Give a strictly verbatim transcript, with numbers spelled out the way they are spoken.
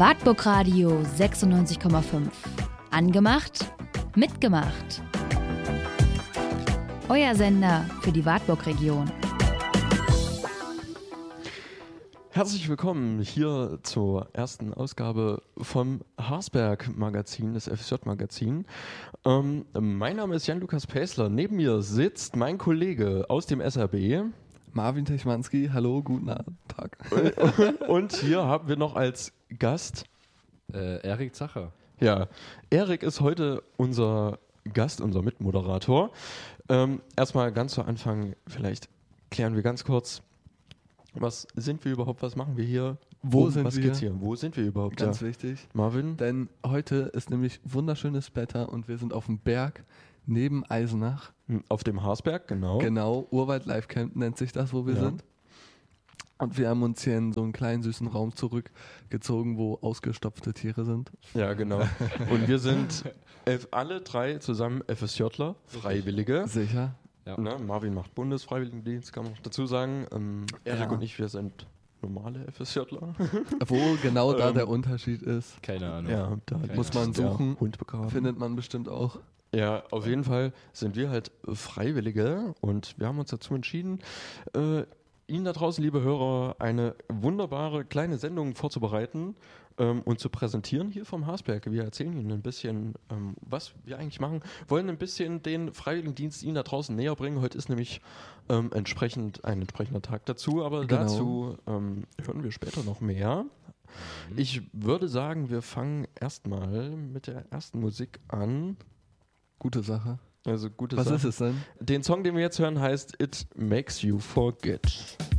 Wartburg Radio sechsundneunzig Komma fünf. Angemacht, mitgemacht. Euer Sender für die Wartburg-Region. Herzlich willkommen hier zur ersten Ausgabe vom Harsberg-Magazin, des F S J-Magazin. Ähm, mein Name ist Jan-Lukas Päsler. Neben mir sitzt mein Kollege aus dem S R B. Marvin Techmanski, hallo, guten Tag. Und hier haben wir noch als Gast Äh, Erik Zacher. Ja, Erik ist heute unser Gast, unser Mitmoderator. Ähm, erstmal ganz zu Anfang, vielleicht klären wir ganz kurz, was sind wir überhaupt, was machen wir hier? Wo um, sind was wir? geht's hier? Wo sind wir überhaupt? Ganz ja. wichtig. Marvin? Denn heute ist nämlich wunderschönes Wetter und wir sind auf dem Berg neben Eisenach. Auf dem Harsberg, genau. Genau, Urwald Live Camp nennt sich das, wo wir Ja. sind. Und wir haben uns hier in so einen kleinen süßen Raum zurückgezogen, wo ausgestopfte Tiere sind. Ja, genau. Und wir sind F- alle drei zusammen FSJler, Freiwillige. Sicher? Ja. Ne? Marvin macht Bundesfreiwilligendienst, kann man noch dazu sagen. Ähm, Erik Ja. und ich, wir sind normale FSJler. Wo genau da Ähm, der Unterschied ist, Keine Ahnung. Ja, da Keine muss man ist der suchen. Hund begraben. findet man bestimmt auch. Ja, auf jeden Fall sind wir halt Freiwillige und wir haben uns dazu entschieden, äh, Ihnen da draußen, liebe Hörer, eine wunderbare kleine Sendung vorzubereiten ähm, und zu präsentieren hier vom Harsberg. Wir erzählen Ihnen ein bisschen, ähm, was wir eigentlich machen, wollen ein bisschen den Freiwilligendienst Ihnen da draußen näher bringen. Heute ist nämlich ähm, entsprechend ein entsprechender Tag dazu, aber Genau. dazu ähm, hören wir später noch mehr. Ich würde sagen, wir fangen erstmal mit der ersten Musik an. Gute Sache. Also gute Was Sache. ist es denn? Den Song, den wir jetzt hören, heißt It Makes You Forget.